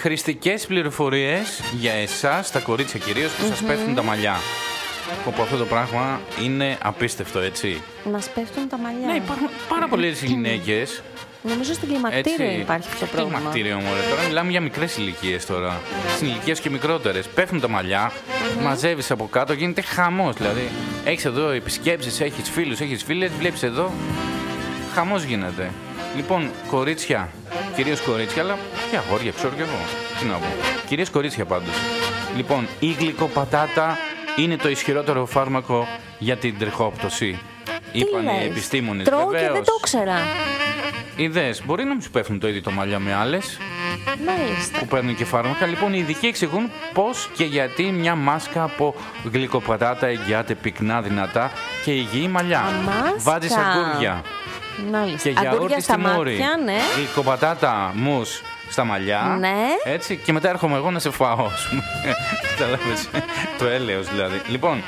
χρηστικές πληροφορίες για εσάς, τα κορίτσια κυρίως, που σας πέφτουν τα μαλλιά. Όπου αυτό το πράγμα είναι απίστευτο, έτσι. Μας πέφτουν τα μαλλιά. Ναι, υπάρχουν πάρα πολλές γυναίκες. Νομίζω στην κλιμακτήριο υπάρχει αυτό το πρόβλημα. Κλιμακτήριο, μωρέ. Τώρα μιλάμε για μικρές ηλικίες τώρα. Στην ηλικία και μικρότερες. Πέφτουν τα μαλλιά, μαζεύεις από κάτω, γίνεται χαμός. Δηλαδή, έχεις εδώ επισκέψεις, έχεις φίλους, έχεις φίλες, βλέπεις εδώ. Χαμός γίνεται. Λοιπόν, κορίτσια, κυρίως κορίτσια, αλλά και αγόρια, ξέρω κι εγώ. Τι να πω. Κυρίως κορίτσια πάντως. Λοιπόν, η γλυκοπατάτα είναι το ισχυρότερο φάρμακο για την τριχόπτωση. Είπαν οι επιστήμονες. Τρώω και δεν το ήξερα. Ιδέες. Μπορεί να μην σου πέφτουν το ίδιο το μαλλιά με άλλες. Μάλιστα. Που παίρνουν και φάρμακα. Λοιπόν, οι ειδικοί εξηγούν πώς και γιατί μια μάσκα από γλυκοπατάτα εγγυάται πυκνά, δυνατά και υγιή μαλλιά. Βάζεις αγκούρια. Μάλιστα. Και γιαούρτι στη μούρη. Ναι. Γλυκοπατάτα μους στα μαλλιά. Ναι. Έτσι. Και μετά έρχομαι εγώ να σε φάω. Καταλάβες. Το έλεος δηλαδή. Λοιπόν,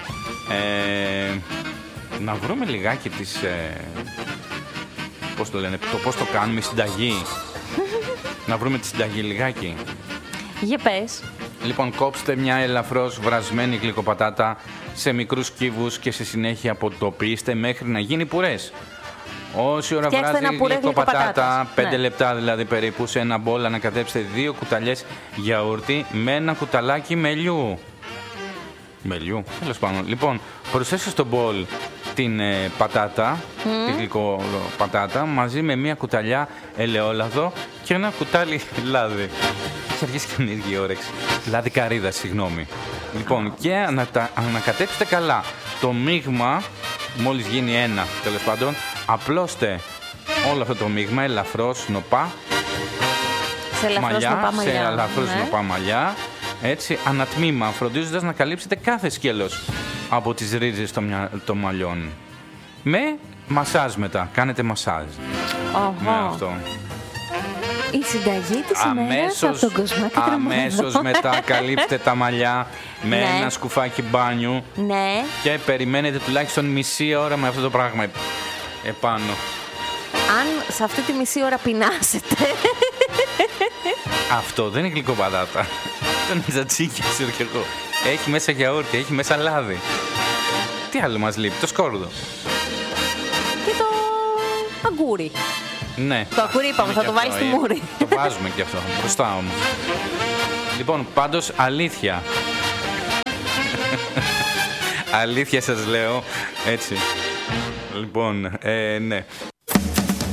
να βρούμε λιγάκι τις... πώς το λένε, το πώς το κάνουμε, συνταγή. Να βρούμε τη συνταγή λιγάκι. Για πες. Λοιπόν, κόψτε μια ελαφρώς βρασμένη γλυκοπατάτα σε μικρούς κύβους και σε συνέχεια αποτοποιήστε μέχρι να γίνει πουρές. Όση ώρα βράζει η γλυκοπατάτα, 5 λεπτά δηλαδή περίπου, σε ένα μπολ ανακατέψτε 2 κουταλιές γιαούρτι με ένα κουταλάκι μελιού. Μελιού, τέλος πάντων. Λοιπόν, προσθέστε στο μπολ την πατάτα, τη γλυκοπατάτα, μαζί με μια κουταλιά ελαιόλαδο και ένα κουτάλι λάδι. Έχει αρχίσει και ανοίγει η όρεξη. Λάδι καρύδα, συγγνώμη. Λοιπόν, και ανακατέψτε καλά. Το μείγμα, μόλις γίνει ένα, τέλος πάντων, απλώστε όλο αυτό το μείγμα ελαφρώς σνοπά μαλλιά, μαλλιά, έτσι, ανατμήμα, φροντίζοντας να καλύψετε κάθε σκέλος από τις ρίζες των μαλλιών. Με μασάζ μετά, κάνετε μασάζ. Με αυτό. Η συνταγή της ημέρας από τον Κοσμάκη Τραμμαδό. Αμέσως μετά καλύψτε τα μαλλιά με ένα σκουφάκι μπάνιου. Ναι. Και περιμένετε τουλάχιστον μισή ώρα με αυτό το πράγμα επάνω. Αν σε αυτή τη μισή ώρα πεινάσετε. Αυτό δεν είναι γλυκοπατάτα. Δεν είναι τζατσίκι, ξέρω κι εγώ. Έχει μέσα γιαούρτι, έχει μέσα λάδι. Τι άλλο μας λείπει, το σκόρδο. Και το αγκούρι. Ναι. Το αγκούρι είπαμε, θα το βάλεις στη μούρη. Το βάζουμε κι αυτό, μπροστά όμως. Λοιπόν, πάντως αλήθεια. Αλήθεια σας λέω, έτσι. Λοιπόν, ναι.